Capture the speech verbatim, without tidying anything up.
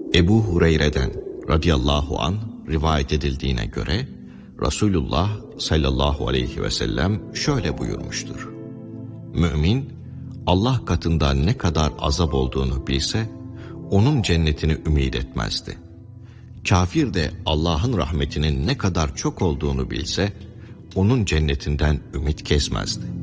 Ebu Hureyre'den radıyallahu an rivayet edildiğine göre Resulullah sallallahu aleyhi ve sellem şöyle buyurmuştur: Mümin Allah katında ne kadar azap olduğunu bilse onun cennetini ümit etmezdi. Kafir de Allah'ın rahmetinin ne kadar çok olduğunu bilse onun cennetinden ümit kesmezdi.